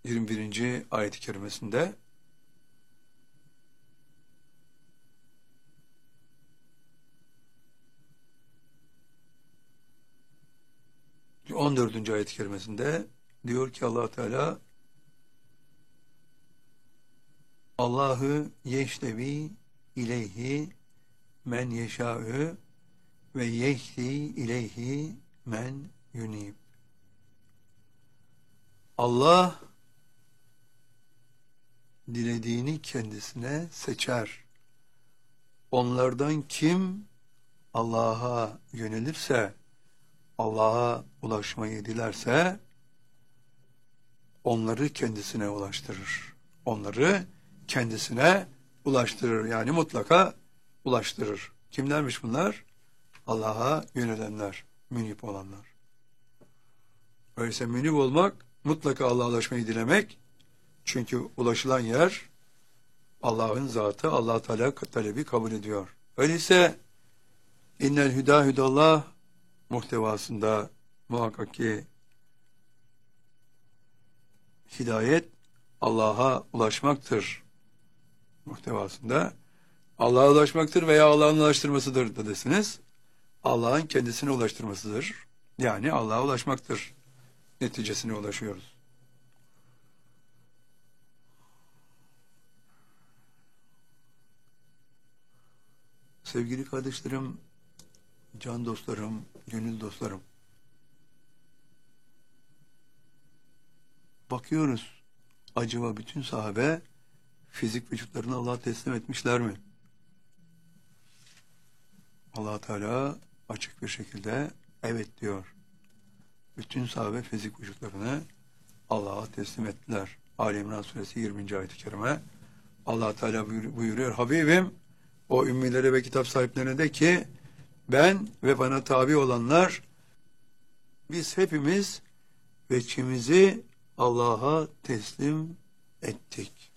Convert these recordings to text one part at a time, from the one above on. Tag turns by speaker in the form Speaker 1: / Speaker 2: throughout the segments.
Speaker 1: 21. ayet-i kerimesinde 14. ayet-i kerimesinde diyor ki Allah Teala Allahu yeştevi ileyhi men yeşâ'ü ve yehdi ileyhi men yunib. Allah dilediğini kendisine seçer. Onlardan kim Allah'a yönelirse, Allah'a ulaşmayı dilerse onları kendisine ulaştırır. Onları kendisine ulaştırır. Yani mutlaka ulaştırır. Kimlermiş bunlar? Allah'a yönelenler, münip olanlar. Öyleyse münip olmak, mutlaka Allah'a ulaşmayı dilemek. Çünkü ulaşılan yer Allah'ın zatı, Allah Teala talebi kabul ediyor. Öyleyse innel hüdâ hüdallah muhtevasında muhakkak ki hidayet Allah'a ulaşmaktır. Muhtevasında Allah'a ulaşmaktır veya Allah'ın ulaştırmasıdır da desiniz. Allah'ın kendisine ulaştırmasıdır. Yani Allah'a ulaşmaktır. Neticesine ulaşıyoruz. Sevgili kardeşlerim, can dostlarım, gönül dostlarım. Bakıyoruz, acaba bütün sahabe fizik vücutlarını Allah'a teslim etmişler mi? Allah Teala açık bir şekilde evet diyor. Bütün sahabe fizik vücutlarını Allah'a teslim ettiler. Ali İmran suresi 20. ayet-i kerime. Allah Teala buyuruyor, Habibim o ümmilere ve kitap sahiplerine de ki ben ve bana tabi olanlar biz hepimiz veçimizi Allah'a teslim ettik.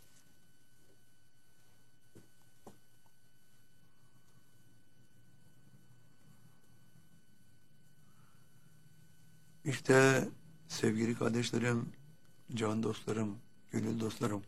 Speaker 1: İşte sevgili kardeşlerim, can dostlarım, gönül dostlarım.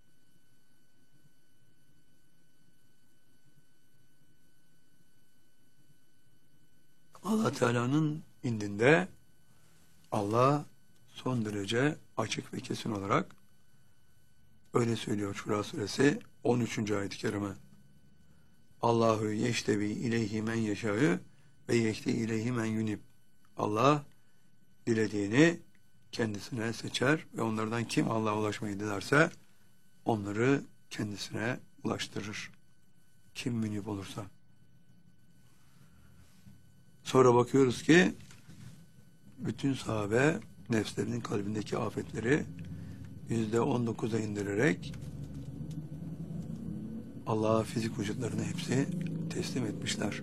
Speaker 1: Allah Teala'nın indinde Allah son derece açık ve kesin olarak öyle söylüyor Şura suresi 13. ayet-i kerime. Allahu yeştevi ileyhi men yeşâ'ü ve yehdi ileyhi men yunib. Allah dilediğini kendisine seçer ve onlardan kim Allah'a ulaşmayı dilerse onları kendisine ulaştırır. Kim münib olursa. Sonra bakıyoruz ki bütün sahabe nefslerinin kalbindeki afetleri %19'a indirerek Allah'a fizik vücutlarını hepsi teslim etmişler.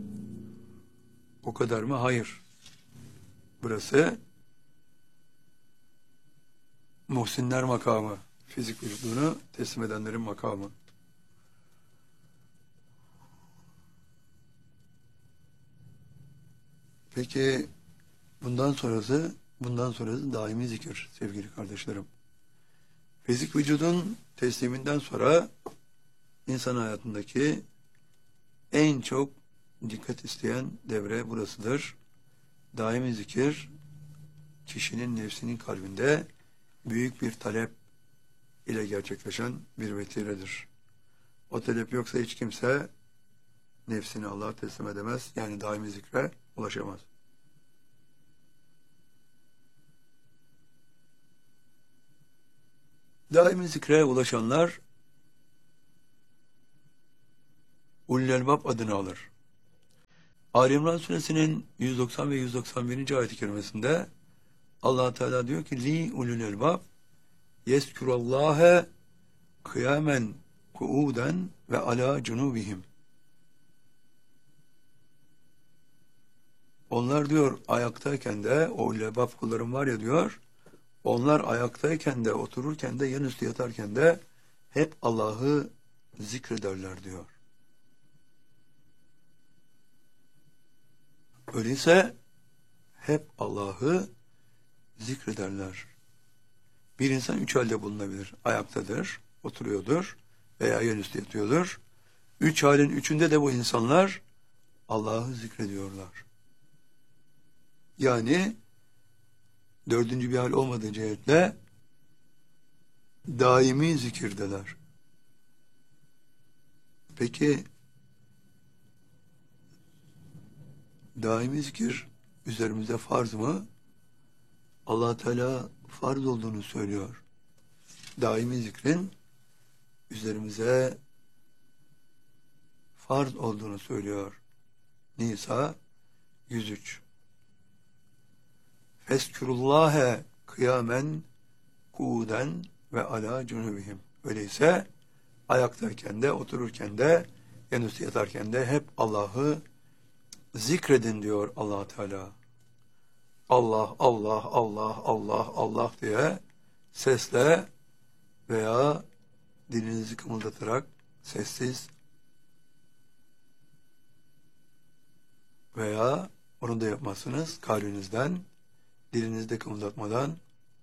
Speaker 1: O kadar mı? Hayır. Burası muhsinler makamı. Fizik vücudunu teslim edenlerin makamı. Peki bundan sonrası daimi zikir sevgili kardeşlerim. Fizik vücudun tesliminden sonra insan hayatındaki en çok dikkat isteyen devre burasıdır. Daimi zikir kişinin nefsinin kalbinde büyük bir talep ile gerçekleşen bir vetiredir. O talep yoksa hiç kimse nefsini Allah'a teslim edemez. Yani daimi zikre ulaşamaz. Daimi zikre ulaşanlar Ulul Elbab adını alır. Ali İmran suresinin 190 ve 191. ayet-i kerimesinde Allah Teala diyor ki li ulul elbab yezkurallâhe kıyamen kuuden ve ala cunubihim. Onlar diyor ayaktayken de o ulul elbab kullarım var ya diyor, onlar ayaktayken de otururken de yanüstü yatarken de hep Allah'ı zikrederler diyor. Öyleyse hep Allah'ı zikrederler. Bir insan üç halde bulunabilir. Ayaktadır, oturuyordur veya yanüstü yatıyordur. Üç halin üçünde de bu insanlar Allah'ı zikrediyorlar. Yani dördüncü bir hal olmadığı cihetle daimi zikirdeler. Peki daimi zikir üzerimize farz mı? Allah Teala farz olduğunu söylüyor. Daimi zikrin üzerimize farz olduğunu söylüyor. Nisa 103. Feskurullâhe kıyamen kuuden ve ala cunubihim. Öyleyse ayaktayken de, otururken de, yanüstü yatarken de hep Allah'ı zikredin diyor Allah Teala. Allah, Allah, Allah, Allah, Allah diye sesle veya dilinizi kımıldatarak sessiz veya onu da yapmazsınız kalbinizden, dilinizi de kımıldatmadan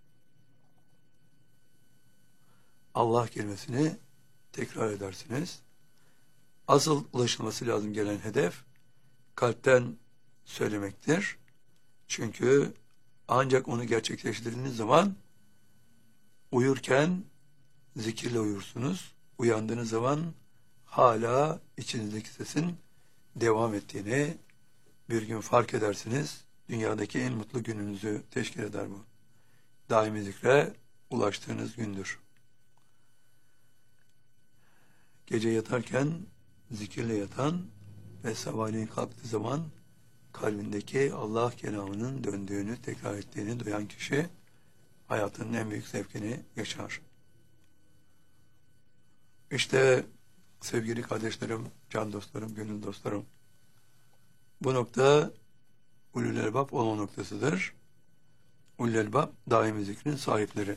Speaker 1: Allah kelimesini tekrar edersiniz. Asıl ulaşılması lazım gelen hedef kalpten söylemektir. Çünkü ancak onu gerçekleştirdiğiniz zaman uyurken zikirle uyursunuz. Uyandığınız zaman hala içinizdeki sesin devam ettiğini bir gün fark edersiniz. Dünyadaki en mutlu gününüzü teşkil eder bu. Daimi zikre ulaştığınız gündür. Gece yatarken zikirle yatan ve sabahleyin kalktığı zaman kalbindeki Allah kelamının döndüğünü, tekrar ettiğini duyan kişi hayatının en büyük zevkini yaşar. İşte sevgili kardeşlerim, can dostlarım, gönül dostlarım, bu nokta ulul elbab olma noktasıdır. Ulul elbab daimi zikrin sahipleri.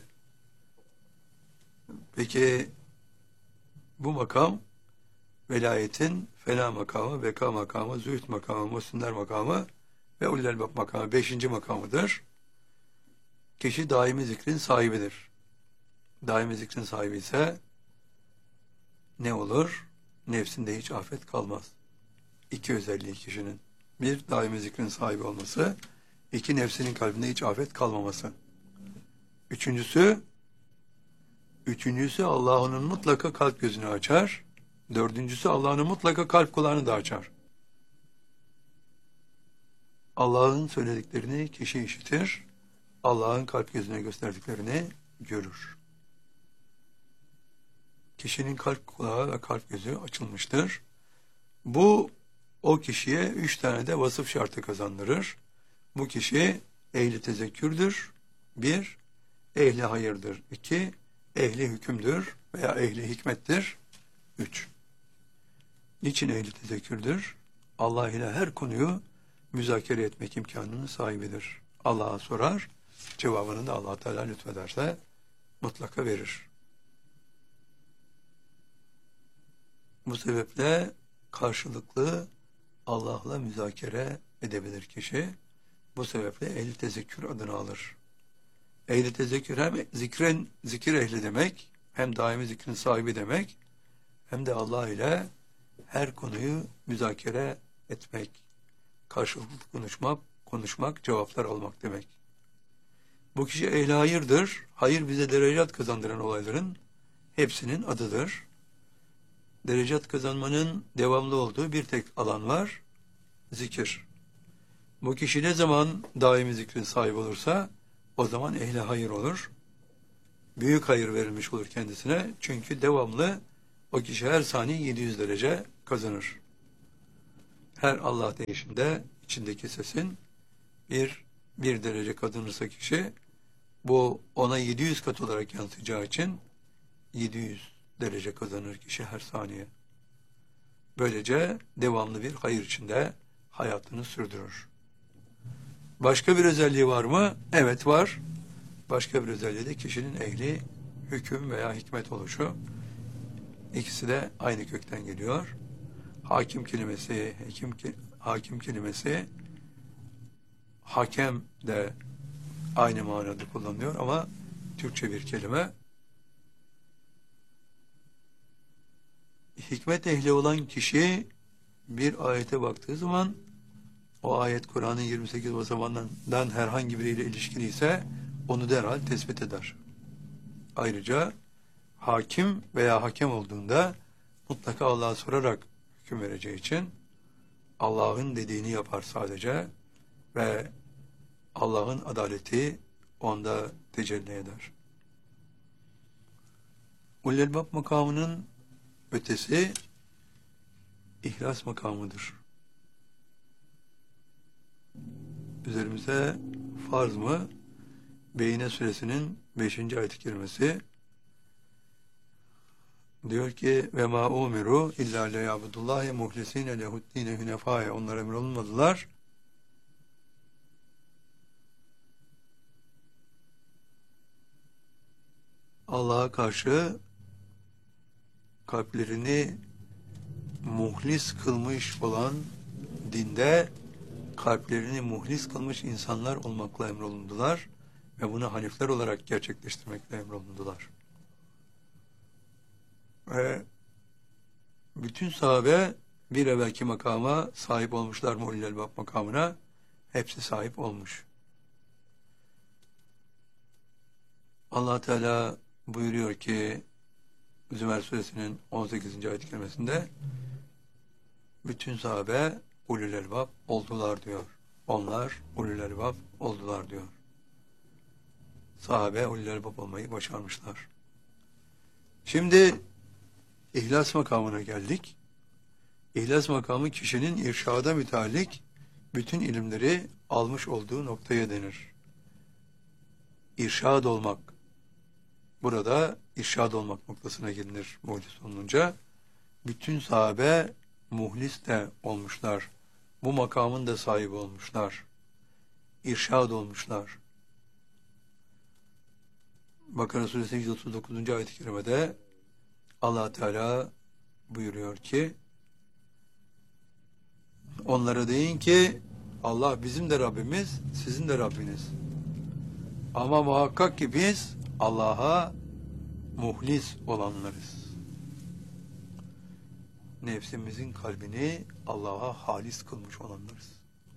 Speaker 1: Peki bu makam velayetin fena makamı, veka makamı, zühd makamı, muhsinler makamı ve ulul elbab makamı 5. makamıdır. Kişi daimi zikrin sahibidir. Daimi zikrin sahibi ise ne olur? Nefsinde hiç afet kalmaz. İki özelliği kişinin. Bir, daimi zikrin sahibi olması. İki, nefsinin kalbinde hiç afet kalmaması. Üçüncüsü Allah'ın mutlaka kalp gözünü açar. Dördüncüsü Allah'ın mutlaka kalp kulağını da açar. Allah'ın söylediklerini kişi işitir. Allah'ın kalp gözüne gösterdiklerini görür. Kişinin kalp kulağı ve kalp gözü açılmıştır. Bu o kişiye 3 tane de vasıf şartı kazandırır. Bu kişi ehli tezekkürdür. 1. Ehli hayırdır. 2. Ehli hükümdür veya ehli hikmettir. 3. Niçin ehli tezekkürdür? Allah ile her konuyu müzakere etmek imkanının sahibidir. Allah'a sorar, cevabını da Allah Teala lütfederse mutlaka verir. Bu sebeple karşılıklı Allah'la müzakere edebilir kişi. Bu sebeple ehli tezekkür adını alır. Ehli tezekkür hem zikir ehli demek, hem daimi zikrin sahibi demek, hem de Allah ile her konuyu müzakere etmek, karşılıklı konuşmak, cevaplar almak demek. Bu kişi ehli hayırdır. Hayır bize derecat kazandıran olayların hepsinin adıdır. Derecat kazanmanın devamlı olduğu bir tek alan var, zikir. Bu kişi ne zaman daimi zikrin sahibi olursa o zaman ehli hayır olur. Büyük hayır verilmiş olur kendisine. Çünkü devamlı o kişi her saniye 700 derece kazanır. Her Allah deyişinde içindeki sesin bir derece kazanırsa kişi, bu ona 700 kat olarak yansıyacağı için 700 derece kazanır kişi her saniye. Böylece devamlı bir hayır içinde hayatını sürdürür. Başka bir özelliği var mı? Evet var. Başka bir özelliği de kişinin ehli hüküm veya hikmet oluşu. İkisi de aynı kökten geliyor. Hakim kelimesi, hakim kelimesi, hakem de aynı manada kullanılıyor ama Türkçe bir kelime. Hikmet ehli olan kişi bir ayete baktığı zaman o ayet Kur'an'ın 28 basamağından herhangi biriyle ilişkili ise onu derhal tespit eder. Ayrıca hakim veya hakem olduğunda mutlaka Allah'a sorarak hüküm vereceği için Allah'ın dediğini yapar sadece ve Allah'ın adaleti onda tecelli eder. Ulul Elbab makamının ötesi ihlas makamıdır. Üzerimize farz mı? Beyine suresinin 5. ayet-i kerimesi diyor ki ve ma umiru illa liyabudullahi muhlisine lehu'd-dine hunefaye, onlara emrolunmadılar Allah'a karşı kalplerini muhlis kılmış olan, dinde kalplerini muhlis kılmış insanlar olmakla emrolundular ve bunu hanifler olarak gerçekleştirmekle emrolundular. Ve bütün sahabe bir evvelki makama sahip olmuşlar mı, Ulul Elbab makamına? Hepsi sahip olmuş. Allah Teala buyuruyor ki Zümer suresinin 18. ayet-i kerimesinde bütün sahabe Ulul Elbab oldular diyor. Onlar Ulul Elbab oldular diyor. Sahabe Ulul Elbab olmayı başarmışlar. Şimdi İhlas makamına geldik. İhlas makamı kişinin irşada müteallik bütün ilimleri almış olduğu noktaya denir. İrşad olmak. Burada irşad olmak noktasına gelinir muhlis olunca. Bütün sahabe muhlis de olmuşlar. Bu makamın da sahibi olmuşlar. İrşad olmuşlar. Bakara suresi 139. ayet-i kerimede Allah Teala buyuruyor ki onlara deyin ki Allah bizim de Rabbimiz, sizin de Rabbiniz. Ama muhakkak ki biz Allah'a muhlis olanlarız. Nefsimizin kalbini Allah'a halis kılmış olanlarız.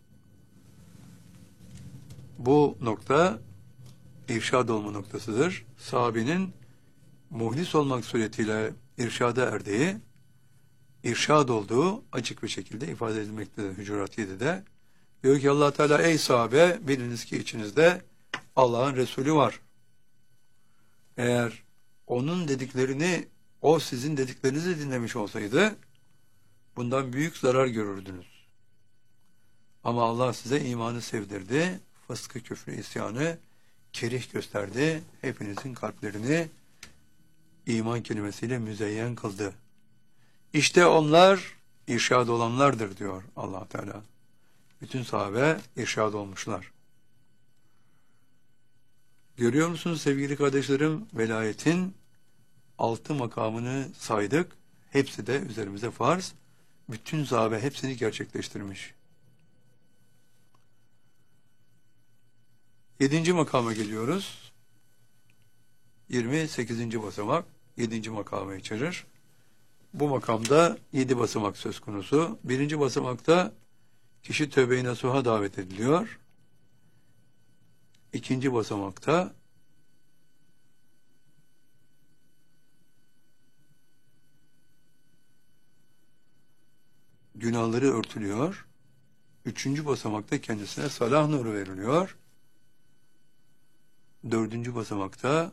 Speaker 1: Bu nokta irşad olma noktasıdır. Sahabenin muhlis olmak suretiyle irşada erdiği, irşad olduğu açık bir şekilde ifade edilmektedir Hucurat 7'de. Diyor ki Allah Teala ey sahabe biliniz ki içinizde Allah'ın Resulü var. Eğer onun dediklerini o sizin dediklerinizi dinlemiş olsaydı bundan büyük zarar görürdünüz. Ama Allah size imanı sevdirdi, fıskı, küfrü, isyanı kerih gösterdi. Hepinizin kalplerini iman kelimesiyle müzeyyen kıldı. İşte onlar irşad olanlardır diyor Allah Teala. Bütün sahabe irşad olmuşlar. Görüyor musunuz sevgili kardeşlerim? Velayetin 6 makamını saydık. Hepsi de üzerimize farz. Bütün sahabe hepsini gerçekleştirmiş. 7. makama geliyoruz. 28. basamak 7. makamı içerir. Bu makamda 7 basamak söz konusu. 1. basamakta kişi tövbe-i nasuha davet ediliyor. 2. basamakta günahları örtülüyor. 3. basamakta kendisine salah nuru veriliyor. 4. basamakta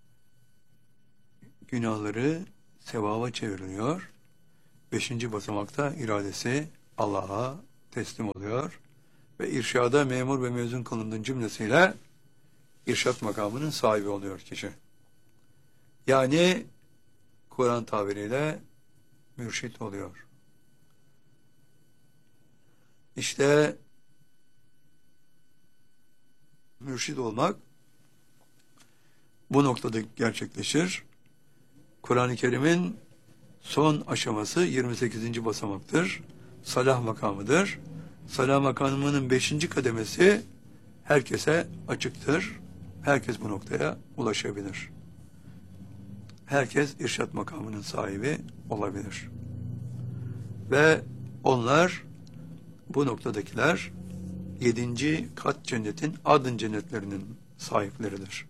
Speaker 1: günahları sevaba çevriliyor. 5. basamakta iradesi Allah'a teslim oluyor. Ve irşada memur ve mezun kılındığın cümlesiyle irşat makamının sahibi oluyor kişi. Yani Kur'an tabiriyle mürşit oluyor. İşte mürşid olmak bu noktada gerçekleşir. Kur'an-ı Kerim'in son aşaması 28. basamaktır. Salah makamıdır. Salah makamının 5. kademesi herkese açıktır. Herkes bu noktaya ulaşabilir. Herkes irşat makamının sahibi olabilir. Ve onlar, bu noktadakiler 7. kat cennetin adın cennetlerinin sahipleridir.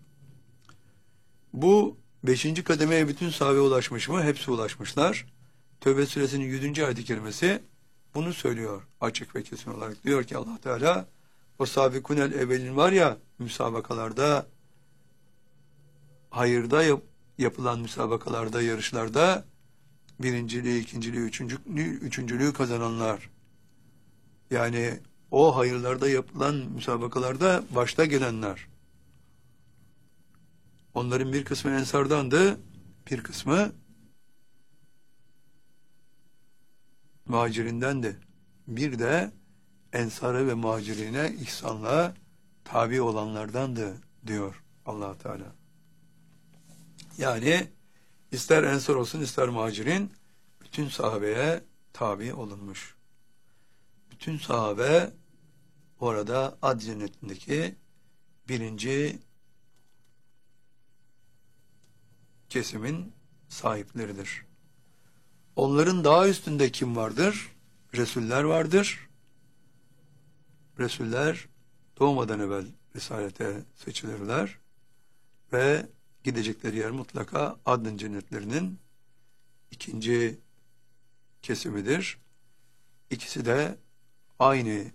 Speaker 1: Bu 5. kademeye bütün sahabe ulaşmış mı? Hepsi ulaşmışlar. Tevbe suresinin 100. ayet-i kerimesi bunu söylüyor açık ve kesin olarak. Diyor ki Allah Teala, o sabikunel evvelin var ya, müsabakalarda, hayırda yapılan müsabakalarda, yarışlarda birinciliği, ikinciliği, üçüncülüğü kazananlar. Yani o hayırlarda yapılan müsabakalarda başta gelenler. Onların bir kısmı ensardandı, bir kısmı muhacirindendi. Bir de ensara ve muhacirine ihsanla tabi olanlardandı diyor Allah Teala. Yani ister ensar olsun ister muhacirin bütün sahabeye tabi olunmuş. Bütün sahabe orada ad cennetindeki 1. kesimin sahipleridir. Onların daha üstünde kim vardır? Resuller vardır. Resuller doğmadan evvel risalete seçilirler ve gidecekleri yer mutlaka adın cennetlerinin 2. kesimidir. İkisi de aynı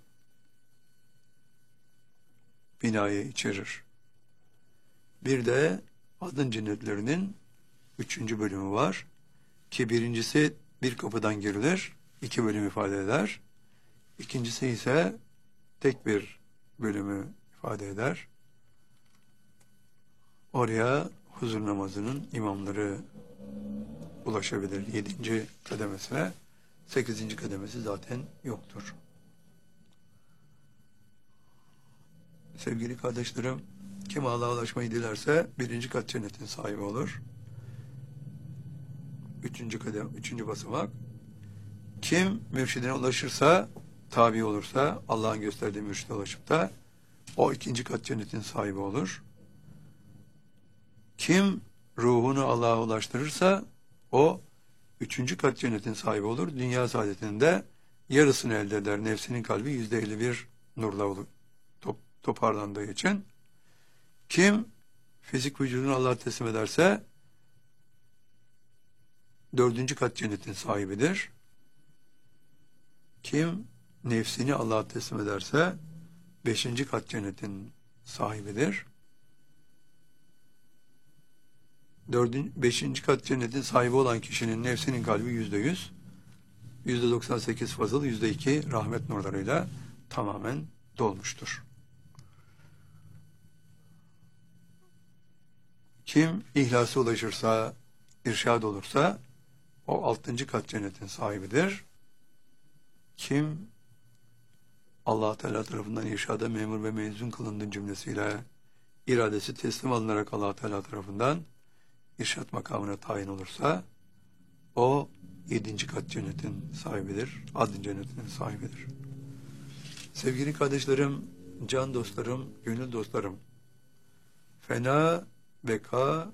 Speaker 1: binayı içerir. Bir de adın cennetlerinin 3. bölümü var ki birincisi bir kapıdan girilir, 2 bölüm ifade eder. İkincisi ise tek bir bölümü ifade eder. Oraya huzur namazının imamları ulaşabilir 7. kademesine. 8. kademesi zaten yoktur. Sevgili kardeşlerim, kim Allah'a ulaşmayı dilerse 1. kat cennetin sahibi olur. 3. kadem, 3. basamak. Kim mürşidine ulaşırsa, tabi olursa, Allah'ın gösterdiği mürşide ulaşıp da o 2. kat cennetin sahibi olur. Kim ruhunu Allah'a ulaştırırsa o 3. kat cennetin sahibi olur. Dünya saadetinde yarısını elde eder. Nefsinin kalbi %51 nurla olur. Toparlandığı için. Kim fizik vücudunu Allah'a teslim ederse 4. kat cennetin sahibidir. Kim nefsini Allah'a teslim ederse 5. kat cennetin sahibidir. 5. kat cennetin sahibi olan kişinin nefsinin kalbi %100, %98 fazıl, %2 rahmet nurlarıyla tamamen dolmuştur. Kim ihlasa ulaşırsa, irşad olursa o 6. kat cennetin sahibidir. Kim Allah Teala tarafından irşada memur ve mezun kılındığı cümlesiyle iradesi teslim alınarak Allah Teala tarafından irşat makamına tayin olursa o 7. kat cennetin sahibidir. Adın cennetinin sahibidir. Sevgili kardeşlerim, can dostlarım, gönül dostlarım, fena, beka,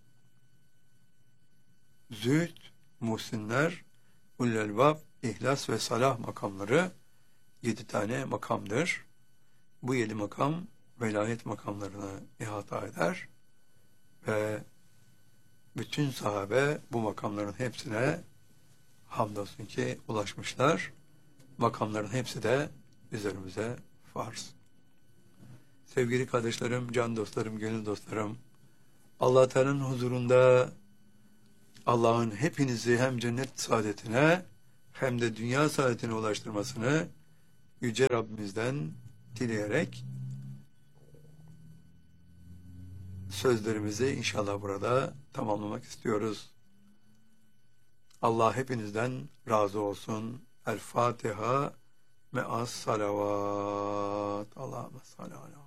Speaker 1: zühd, muhsinler, ulelbab, ihlas ve salah makamları 7 tane makamdır. Bu 7 makam velayet makamlarına ihata eder ve bütün sahabe bu makamların hepsine hamdolsun ki ulaşmışlar. Makamların hepsi de üzerimize farz. Sevgili kardeşlerim, can dostlarım, gönül dostlarım, Allah Teala'nın huzurunda Allah'ın hepinizi hem cennet saadetine hem de dünya saadetine ulaştırmasını Yüce Rabbimizden dileyerek sözlerimizi inşallah burada tamamlamak istiyoruz. Allah hepinizden razı olsun. El Fatiha me'as salavat. Allahümme salli ala